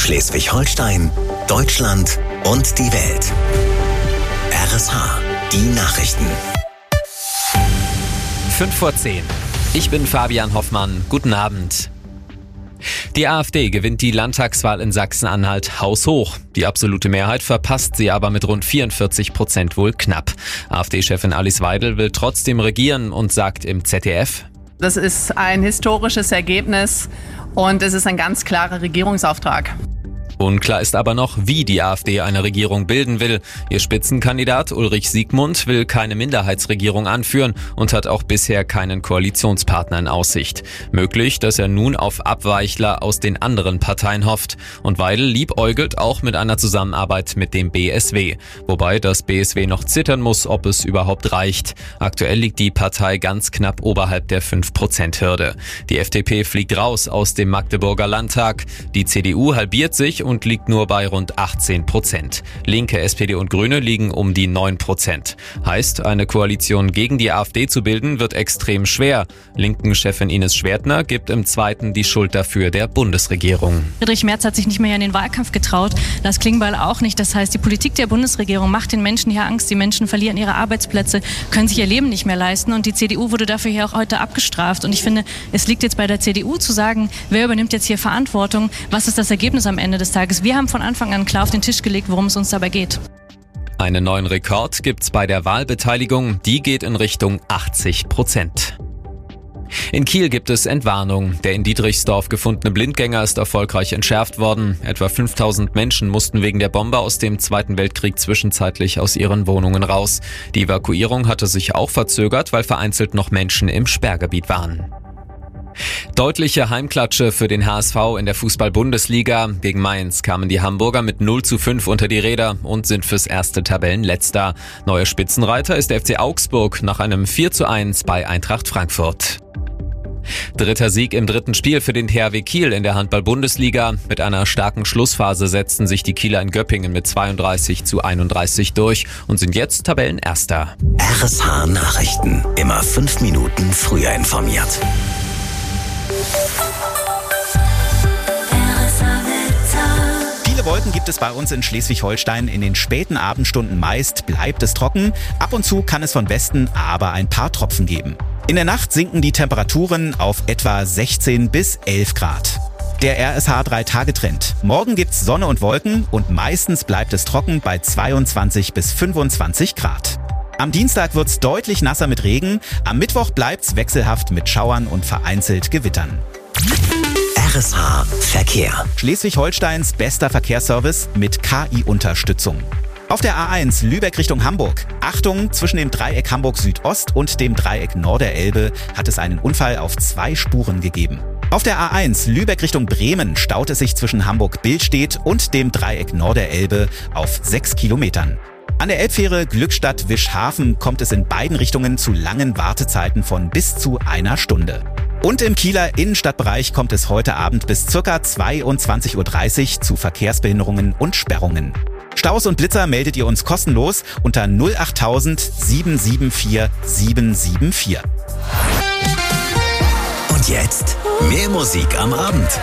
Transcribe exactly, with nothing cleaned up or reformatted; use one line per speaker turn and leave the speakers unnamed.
Schleswig-Holstein, Deutschland und die Welt. R S H, die Nachrichten.
fünf vor zehn. Ich bin Fabian Hoffmann. Guten Abend. Die AfD gewinnt die Landtagswahl in Sachsen-Anhalt haushoch. Die absolute Mehrheit verpasst sie aber mit rund vierundvierzig Prozent wohl knapp. AfD-Chefin Alice Weidel will trotzdem regieren und sagt im Z D F:
Das ist ein historisches Ergebnis und es ist ein ganz klarer Regierungsauftrag.
Unklar ist aber noch, wie die AfD eine Regierung bilden will. Ihr Spitzenkandidat Ulrich Siegmund will keine Minderheitsregierung anführen und hat auch bisher keinen Koalitionspartner in Aussicht. Möglich, dass er nun auf Abweichler aus den anderen Parteien hofft. Und Weidel liebäugelt auch mit einer Zusammenarbeit mit dem B S W. Wobei das B S W noch zittern muss, ob es überhaupt reicht. Aktuell liegt die Partei ganz knapp oberhalb der fünf Prozent Hürde. Die F D P fliegt raus aus dem Magdeburger Landtag. Die C D U halbiert sich und liegt nur bei rund achtzehn Prozent. Linke, S P D und Grüne liegen um die neun Prozent. Heißt, eine Koalition gegen die AfD zu bilden, wird extrem schwer. Linken-Chefin Ines Schwertner gibt im Zweiten die Schuld dafür der Bundesregierung.
Friedrich Merz hat sich nicht mehr in den Wahlkampf getraut, Lars Klingbeil auch nicht. Das heißt, die Politik der Bundesregierung macht den Menschen hier Angst. Die Menschen verlieren ihre Arbeitsplätze, können sich ihr Leben nicht mehr leisten und die C D U wurde dafür hier auch heute abgestraft. Und ich finde, es liegt jetzt bei der C D U zu sagen, wer übernimmt jetzt hier Verantwortung, was ist das Ergebnis am Ende des Tages. Wir haben von Anfang an klar auf den Tisch gelegt, worum es uns dabei geht.
Einen neuen Rekord gibt's bei der Wahlbeteiligung, die geht in Richtung achtzig Prozent. In Kiel gibt es Entwarnung. Der in Dietrichsdorf gefundene Blindgänger ist erfolgreich entschärft worden. Etwa fünftausend Menschen mussten wegen der Bombe aus dem Zweiten Weltkrieg zwischenzeitlich aus ihren Wohnungen raus. Die Evakuierung hatte sich auch verzögert, weil vereinzelt noch Menschen im Sperrgebiet waren. Deutliche Heimklatsche für den H S V in der Fußball-Bundesliga. Gegen Mainz kamen die Hamburger mit null zu fünf unter die Räder und sind fürs erste Tabellenletzter. Neuer Spitzenreiter ist der F C Augsburg nach einem vier zu eins bei Eintracht Frankfurt. Dritter Sieg im dritten Spiel für den T H W Kiel in der Handball-Bundesliga. Mit einer starken Schlussphase setzten sich die Kieler in Göppingen mit zweiunddreißig zu einunddreißig durch und sind jetzt Tabellenerster.
R S H Nachrichten. Immer fünf Minuten früher informiert.
Viele Wolken gibt es bei uns in Schleswig-Holstein. In den späten Abendstunden meist bleibt es trocken. Ab und zu kann es von Westen aber ein paar Tropfen geben. In der Nacht sinken die Temperaturen auf etwa sechzehn bis elf Grad. Der R S H drei Tage Trend. Morgen gibt's Sonne und Wolken und meistens bleibt es trocken bei zweiundzwanzig bis fünfundzwanzig Grad. Am Dienstag wird's deutlich nasser mit Regen. Am Mittwoch bleibt's wechselhaft mit Schauern und vereinzelt Gewittern.
R S H Verkehr.
Schleswig-Holsteins bester Verkehrsservice mit K I-Unterstützung. Auf der A eins Lübeck Richtung Hamburg. Achtung, zwischen dem Dreieck Hamburg Südost und dem Dreieck Norderelbe hat es einen Unfall auf zwei Spuren gegeben. Auf der A eins Lübeck Richtung Bremen staut es sich zwischen Hamburg-Billstedt und dem Dreieck Norderelbe auf sechs Kilometern. An der Elbfähre Glückstadt-Wischhafen kommt es in beiden Richtungen zu langen Wartezeiten von bis zu einer Stunde. Und im Kieler Innenstadtbereich kommt es heute Abend bis ca. zweiundzwanzig Uhr dreißig zu Verkehrsbehinderungen und Sperrungen. Staus und Blitzer meldet ihr uns kostenlos unter null achttausend sieben sieben vier sieben sieben vier.
Und jetzt mehr Musik am Abend.